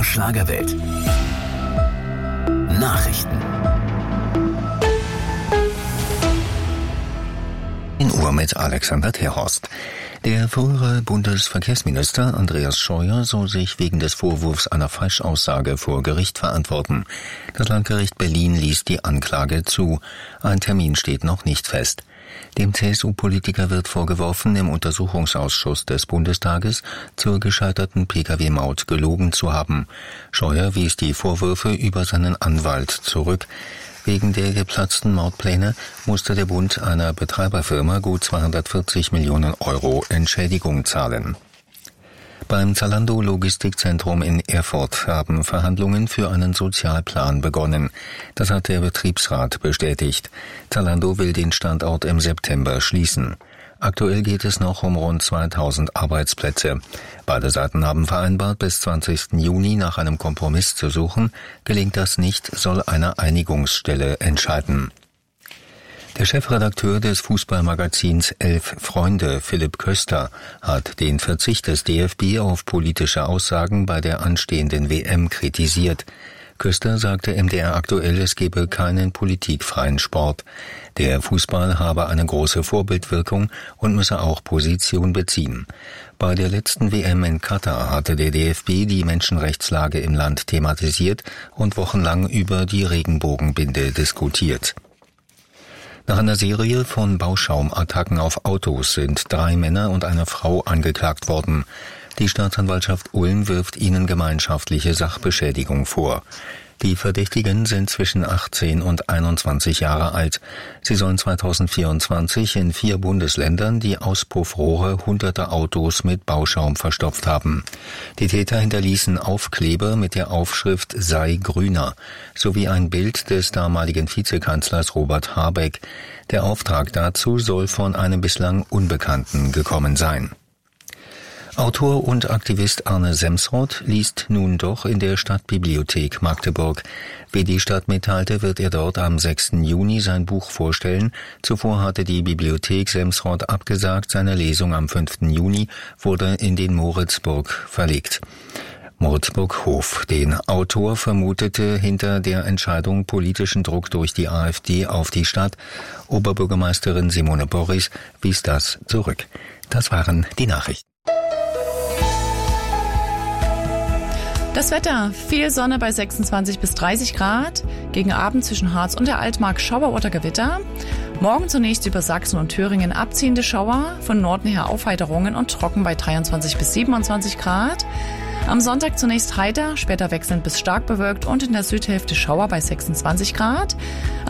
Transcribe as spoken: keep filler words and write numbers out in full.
der Schlagerwelt. Nachrichten. In Uhr mit Alexander Terhorst. Der frühere Bundesverkehrsminister Andreas Scheuer soll sich wegen des Vorwurfs einer Falschaussage vor Gericht verantworten. Das Landgericht Berlin ließ die Anklage zu. Ein Termin steht noch nicht fest. Dem C S U-Politiker wird vorgeworfen, im Untersuchungsausschuss des Bundestages zur gescheiterten P K W-Maut gelogen zu haben. Scheuer wies die Vorwürfe über seinen Anwalt zurück. Wegen der geplatzten Mautpläne musste der Bund einer Betreiberfirma gut zweihundertvierzig Millionen Euro Entschädigung zahlen. Beim Zalando-Logistikzentrum in Erfurt haben Verhandlungen für einen Sozialplan begonnen. Das hat der Betriebsrat bestätigt. Zalando will den Standort im September schließen. Aktuell geht es noch um rund zweitausend Arbeitsplätze. Beide Seiten haben vereinbart, bis zwanzigsten Juni nach einem Kompromiss zu suchen. Gelingt das nicht, soll eine Einigungsstelle entscheiden. Der Chefredakteur des Fußballmagazins Elf Freunde, Philipp Köster, hat den Verzicht des D F B auf politische Aussagen bei der anstehenden W M kritisiert. Köster sagte M D R aktuell, es gebe keinen politikfreien Sport. Der Fußball habe eine große Vorbildwirkung und müsse auch Position beziehen. Bei der letzten W M in Katar hatte der D F B die Menschenrechtslage im Land thematisiert und wochenlang über die Regenbogenbinde diskutiert. Nach einer Serie von Bauschaumattacken auf Autos sind drei Männer und eine Frau angeklagt worden. Die Staatsanwaltschaft Ulm wirft ihnen gemeinschaftliche Sachbeschädigung vor. Die Verdächtigen sind zwischen achtzehn und einundzwanzig Jahre alt. Sie sollen zweitausendvierundzwanzig in vier Bundesländern die Auspuffrohre hunderter Autos mit Bauschaum verstopft haben. Die Täter hinterließen Aufkleber mit der Aufschrift "Sei grüner" sowie ein Bild des damaligen Vizekanzlers Robert Habeck. Der Auftrag dazu soll von einem bislang Unbekannten gekommen sein. Autor und Aktivist Arne Semsrott liest nun doch in der Stadtbibliothek Magdeburg. Wie die Stadt mitteilte, wird er dort am sechsten Juni sein Buch vorstellen. Zuvor hatte die Bibliothek Semsrott abgesagt. Seine Lesung am fünften Juni wurde in den Moritzburg verlegt. Moritzburg-Hof. Den Autor vermutete hinter der Entscheidung politischen Druck durch die AfD auf die Stadt. Oberbürgermeisterin Simone Boris wies das zurück. Das waren die Nachrichten. Das Wetter, viel Sonne bei sechsundzwanzig bis dreißig Grad, gegen Abend zwischen Harz und der Altmark Schauer oder Gewitter. Morgen zunächst über Sachsen und Thüringen abziehende Schauer, von Norden her Aufheiterungen und trocken bei dreiundzwanzig bis siebenundzwanzig Grad. Am Sonntag zunächst heiter, später wechselnd bis stark bewölkt und in der Südhälfte Schauer bei sechsundzwanzig Grad.